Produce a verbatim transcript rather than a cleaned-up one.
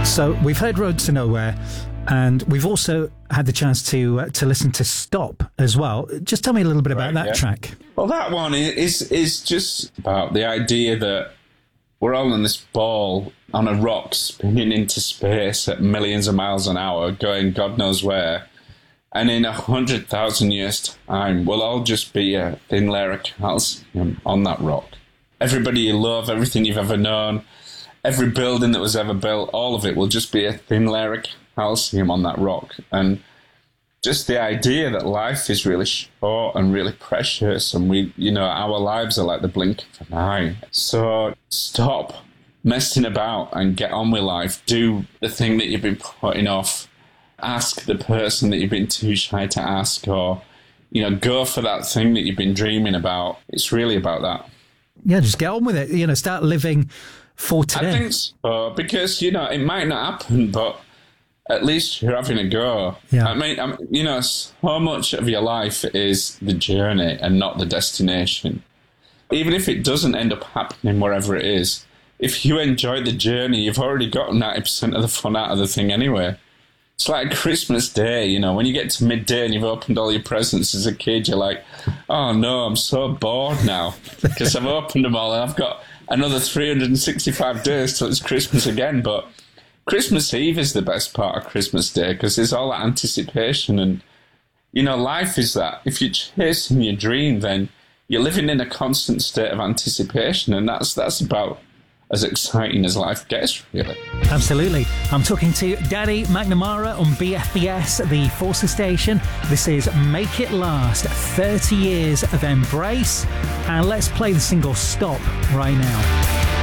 So we've heard Road to Nowhere, and we've also had the chance to uh, to listen to Stop as well. Just tell me a little bit about Right, that yeah. track. Well, that one is is just about the idea that we're all in this ball on a rock spinning into space at millions of miles an hour, going God knows where. And in a hundred thousand years' time, we'll all just be a thin layer of calcium on that rock. Everybody you love, everything you've ever known, every building that was ever built, all of it will just be a thin layer of calcium on that rock. And just the idea that life is really short and really precious, and we, you know, our lives are like the blink of an eye. So stop messing about and get on with life. Do the thing that you've been putting off. Ask the person that you've been too shy to ask, or, you know, go for that thing that you've been dreaming about. It's really about that. Yeah, just get on with it. You know, start living for today. I think so, because, you know, it might not happen, but at least you're having a go. Yeah. I mean, I mean, you know, so much of your life is the journey and not the destination. Even if it doesn't end up happening wherever it is, if you enjoy the journey, you've already got ninety percent of the fun out of the thing anyway. It's like Christmas Day, you know, when you get to midday and you've opened all your presents as a kid, you're like, oh no, I'm so bored now because I've opened them all and I've got another three hundred sixty-five days till it's Christmas again. But Christmas Eve is the best part of Christmas Day because there's all that anticipation, and, you know, life is that. If you're chasing your dream, then you're living in a constant state of anticipation, and that's that's about as exciting as life gets, really. Absolutely. I'm talking to Danny McNamara on B F B S, the Forster station. This is Make It Last, thirty years of embrace. And let's play the single Stop right now.